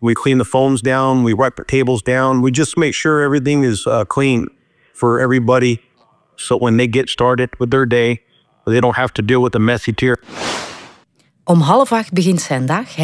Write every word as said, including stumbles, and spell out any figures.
We clean the phones down. We wipe the tables down. We just make sure everything is uh, clean for everybody. So when they get started with their day, they don't have to deal with the messy tier. Om half acht begint zijn dag.